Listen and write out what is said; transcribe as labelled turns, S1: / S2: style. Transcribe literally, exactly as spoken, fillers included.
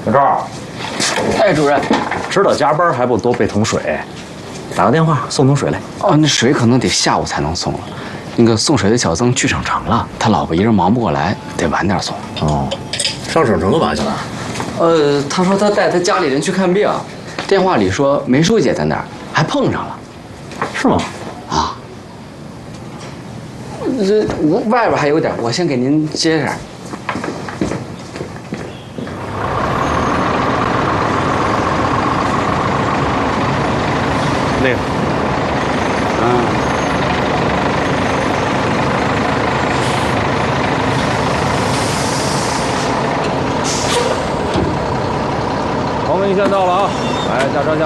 S1: 小赵，
S2: 哎，主任，
S1: 知道加班还不多备桶水，打个电话送桶水来。
S2: 哦，那水可能得下午才能送了。那个送水的小曾去省城了，他老婆一人忙不过来，得晚点送。
S1: 哦，上省城干嘛去了？
S2: 呃，他说他带他家里人去看病，电话里说梅书记也在那儿，还碰上了。
S1: 是吗？
S2: 啊，这我外边还有点，我先给您接上。
S1: 那个，
S2: 嗯，
S1: 黄文一线到了啊，来下车下。